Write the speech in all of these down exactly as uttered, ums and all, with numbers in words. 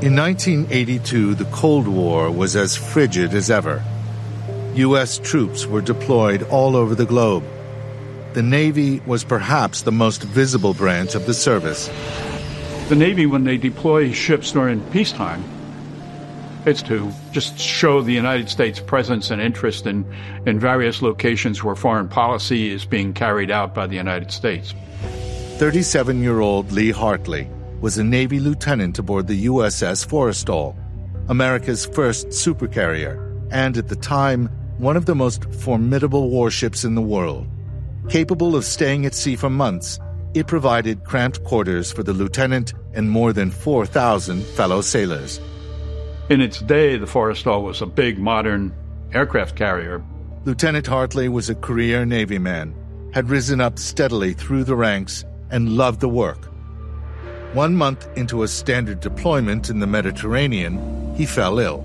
In nineteen eighty-two, the Cold War was as frigid as ever. U S troops were deployed all over the globe. The Navy was perhaps the most visible branch of the service. The Navy, when they deploy ships during peacetime, it's to just show the United States' presence and interest in, in various locations where foreign policy is being carried out by the United States. thirty-seven-year-old Lee Hartley was a Navy lieutenant aboard the U S S Forrestal, America's first supercarrier, and at the time, one of the most formidable warships in the world. Capable of staying at sea for months, it provided cramped quarters for the lieutenant and more than four thousand fellow sailors. In its day, the Forrestal was a big, modern aircraft carrier. Lieutenant Hartley was a career Navy man, had risen up steadily through the ranks, and loved the work. One month into a standard deployment in the Mediterranean, he fell ill.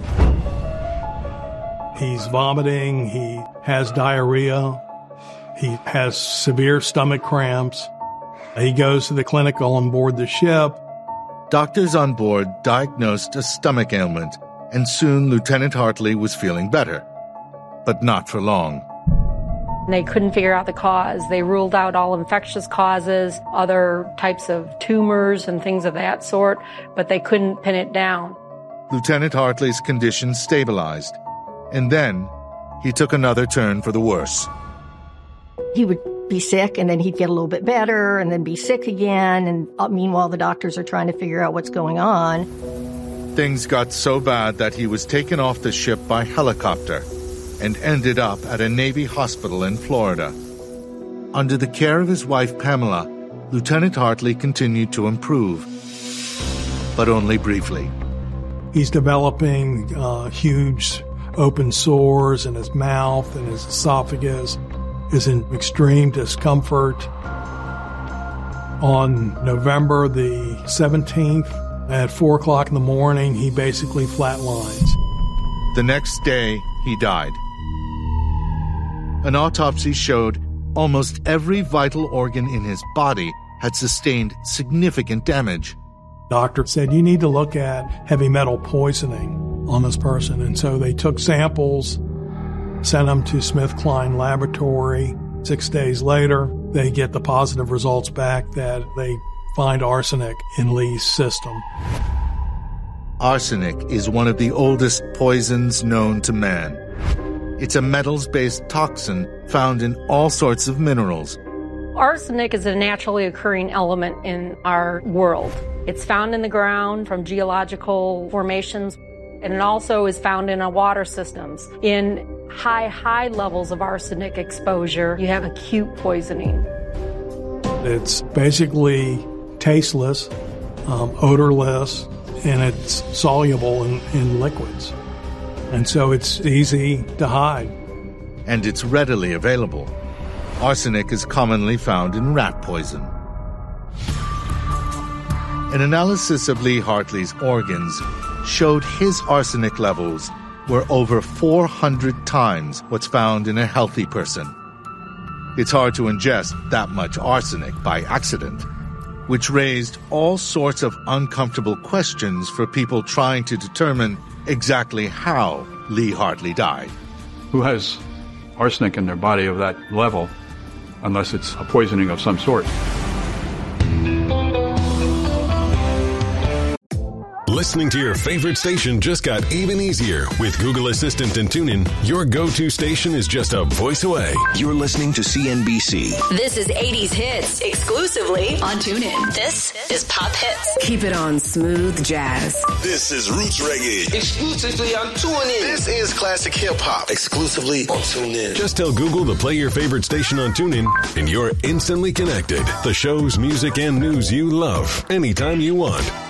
He's vomiting, he has diarrhea, he has severe stomach cramps. He goes to the clinic on board the ship. Doctors on board diagnosed a stomach ailment, and soon Lieutenant Hartley was feeling better. But not for long. They couldn't figure out the cause. They ruled out all infectious causes, other types of tumors and things of that sort, but they couldn't pin it down. Lieutenant Hartley's condition stabilized, and then he took another turn for the worse. He would be sick, and then he'd get a little bit better, and then be sick again, and uh, meanwhile the doctors are trying to figure out what's going on. Things got so bad that he was taken off the ship by helicopter and ended up at a Navy hospital in Florida. Under the care of his wife, Pamela, Lieutenant Hartley continued to improve, but only briefly. He's developing uh, huge open sores in his mouth and his esophagus, is in extreme discomfort. On November the seventeenth, at four o'clock in the morning, he basically flatlines. The next day, he died. An autopsy showed almost every vital organ in his body had sustained significant damage. Doctor said, you need to look at heavy metal poisoning on this person. And so they took samples, sent them to SmithKline Laboratory. Six days later, they get the positive results back that they find arsenic in Lee's system. Arsenic is one of the oldest poisons known to man. It's a metals-based toxin found in all sorts of minerals. Arsenic is a naturally occurring element in our world. It's found in the ground from geological formations, and it also is found in our water systems. In high, high levels of arsenic exposure, you have acute poisoning. It's basically tasteless, um, odorless, and it's soluble in, in liquids. And so it's easy to hide. And it's readily available. Arsenic is commonly found in rat poison. An analysis of Lee Hartley's organs showed his arsenic levels were over four hundred times what's found in a healthy person. It's hard to ingest that much arsenic by accident, which raised all sorts of uncomfortable questions for people trying to determine exactly how Lee Hartley died. Who has arsenic in their body of that level, unless it's a poisoning of some sort? Listening to your favorite station just got even easier. With Google Assistant and TuneIn, your go-to station is just a voice away. You're listening to C N B C. This is eighties Hits, exclusively on TuneIn. This is Pop Hits. Keep it on Smooth Jazz. This is Roots Reggae, exclusively on TuneIn. This is Classic Hip Hop, exclusively on TuneIn. Just tell Google to play your favorite station on TuneIn, and you're instantly connected. The shows, music, and news you love, anytime you want.